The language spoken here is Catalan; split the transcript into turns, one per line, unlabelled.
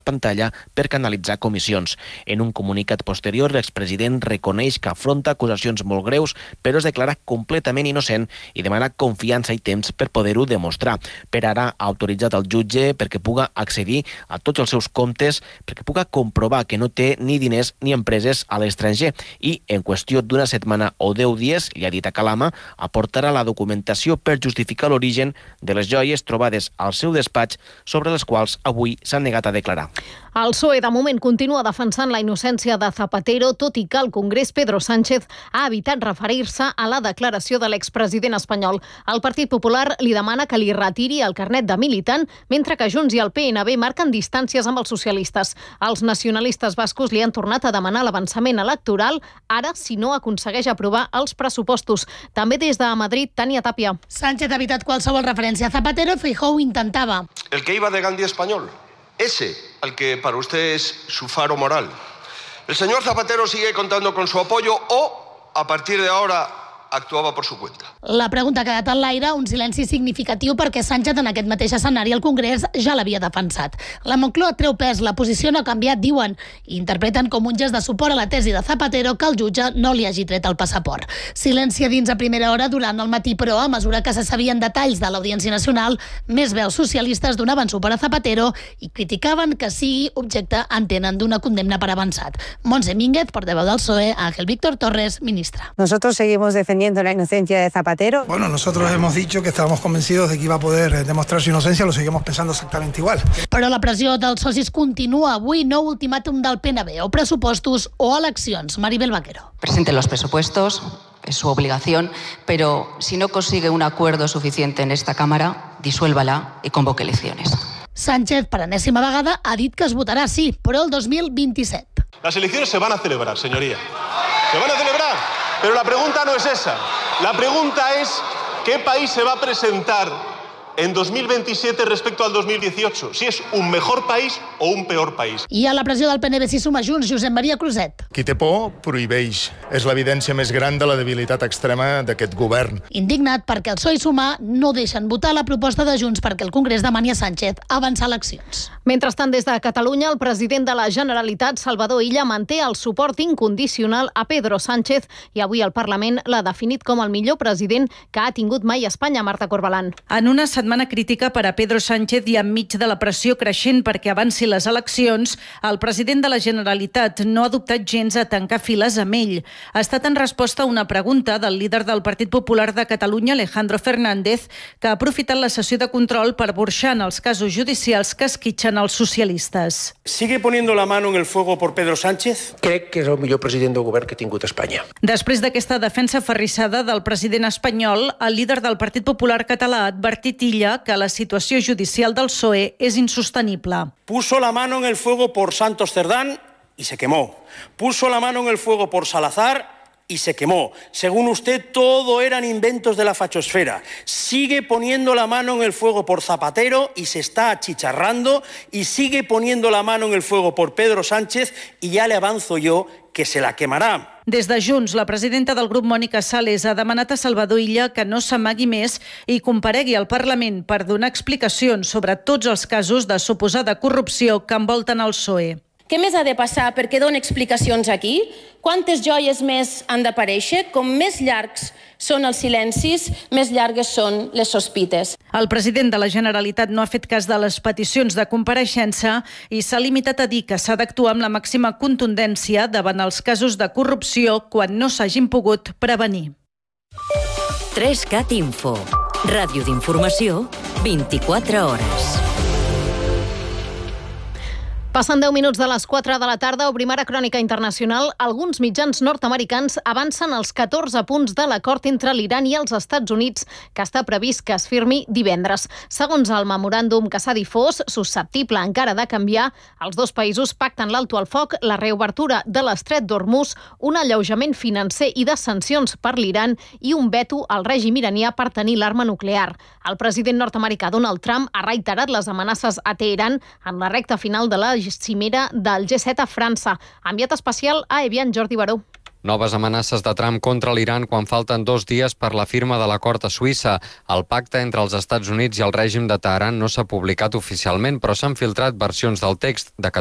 pantalla per canalitzar comissions. En un comunicat posterior, l'expresident reconeix que afronta acusacions molt greus, però es declara completament innocent i demana confiança i temps per poder-ho demostrar. Per ara ha autoritzat el jutge perquè puga accedir a tots els seus comptes, perquè puga comprovar que no té ni diners ni empreses a l'estranger i, en qüestió d'una setmana o 10 dies, li ha dit a Calama, aportarà la documentació per justificar l'origen de les joies trobades al seu despatx sobre les quals avui s'han negat a declarar.
El PSOE, de moment, continua defensant la innocència de Zapatero, tot i que el Congrés Pedro Sánchez ha evitat referir-se a la declaració de l'expresident espanyol. El Partit Popular li demana que li retiri el carnet de militant, mentre que Junts i el PNB marquen distàncies amb els socialistes. Els nacionalistes bascos li han tornat a demanar l'avançament electoral, ara si no aconsegueix aprovar els pressupostos. També des de Madrid, Tania Tapia.
Sánchez ha evitat qualsevol referència a Zapatero. Feijóo intentava.
El que iba de Gandhi español. Ese, al que para usted es su faro moral. El señor Zapatero sigue contando con su apoyo o, a partir de ahora, actuava per su cuenta.
La pregunta ha quedat en l'aire, un silenci significatiu perquè Sánchez en aquest mateix escenari al Congrés ja l'havia defensat. La Moncloa treu pes, la posició no ha canviat, diuen, i interpreten com un gest de suport a la tesi de Zapatero que el jutge no li hagi tret el passaport. Silenci a dins a primera hora durant el matí, però a mesura que se sabien detalls de l'Audiència Nacional, més veus socialistes donaven suport a Zapatero i criticaven que sigui objecte, entenen, d'una condemna per avançat. Montse Mínguez, portaveu del PSOE, Ángel Víctor Torres, ministra.
Nosotros seguimos defendiendo la inocencia de Zapatero.
Bueno, nosotros hemos dicho que estábamos convencidos de que iba a poder demostrar su inocencia, lo seguimos pensando exactamente igual.
Però la pressió dels socis continua. Avui nou ultimàtum del PNB, o pressupostos o eleccions. Maribel Vaquero.
Presente los presupuestos, es su obligación, pero si no consigue un acuerdo suficiente en esta Cámara, disuélvala y convoque elecciones.
Sánchez, per enèsima vegada, ha dit que es votarà sí, però el 2027.
Las elecciones se van a celebrar, señoría. Se van a celebrar. Pero la pregunta no es esa. La pregunta es ¿qué país se va a presentar en 2027 respecto al 2018? Si es un mejor país o un peor país.
I a la pressió del PNB s'hi suma Junts, Josep Maria Cruzet.
Qui té por, prohibeix. És l'evidència més gran de la debilitat extrema d'aquest govern.
Indignat perquè el PSOE i Sumar no deixen votar la proposta de Junts perquè el Congrés demani a Sánchez avançar eleccions.
Mentrestant, des de Catalunya, el president de la Generalitat, Salvador Illa, manté el suport incondicional a Pedro Sánchez i avui el Parlament l'ha definit com el millor president que ha tingut mai Espanya, Marta Corbalán.
En una setmana crítica per a Pedro Sánchez i enmig de la pressió creixent perquè avancin les eleccions, el president de la Generalitat no ha dubtat gens a tancar files amb ell. Ha estat en resposta a una pregunta del líder del Partit Popular de Catalunya, Alejandro Fernández, que ha aprofitat la sessió de control per burxar en els casos judicials que esquitxen els socialistes.
¿Sigue poniendo la mano en el fuego por Pedro Sánchez?
Crec que és el millor president del govern que ha tingut Espanya.
Després d'aquesta defensa ferrissada del president espanyol, el líder del Partit Popular català ha advertit Illa que la situació judicial del PSOE és insostenible.
Puso la mano en el fuego por Santos Cerdán y se quemó. Puso la mano en el fuego por Salazar y se quemó. Según usted, todo eran inventos de la fachosfera. Sigue poniendo la mano en el fuego por Zapatero y se está achicharrando, y sigue poniendo la mano en el fuego por Pedro Sánchez, y ya le avanzo yo que se la quemará.
Des de Junts, la presidenta del grup, Mònica Sales, ha demanat a Salvador Illa que no s'amagui més i comparegui al Parlament per donar explicacions sobre tots els casos de suposada corrupció que envolten el PSOE.
Què més ha de passar perquè doni explicacions aquí? Quantes joies més han d'aparèixer? Com més llargs són els silencis, més llargues són les sospites.
El president de la Generalitat no ha fet cas de les peticions de compareixença i s'ha limitat a dir que s'ha d'actuar amb la màxima contundència davant els casos de corrupció quan no s'hagin pogut prevenir.
3CAT Info. Ràdio d'informació, 24 hores.
Passen 10 minuts de les 4 de la tarda, obrim ara crònica internacional. Alguns mitjans nord-americans avancen els 14 punts de l'acord entre l'Iran i els Estats Units, que està previst que es firmi divendres. Segons el memoràndum que s'ha difós, susceptible encara de canviar, els dos països pacten l'alto al foc, la reobertura de l'estret d'Hormuz, un alleujament financer i de sancions per l'Iran i un veto al règim iranià per tenir l'arma nuclear. El president nord-americà Donald Trump ha reiterat les amenaces a Teheran en la recta final de la cimera del G7 a França. Enviat especial a Evian, Jordi Baró.
Noves amenaces de Trump contra l'Iran quan falten 2 dies per la firma de l'acord a Suïssa. El pacte entre els Estats Units i el règim de Teheran no s'ha publicat oficialment, però s'han filtrat versions del text de